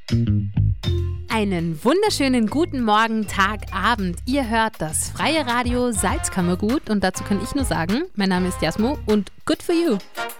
Einen wunderschönen guten Morgen, Tag, Abend. Ihr hört das freie Radio Salzkammergut und dazu kann ich nur sagen, mein Name ist Jasmo und good for you.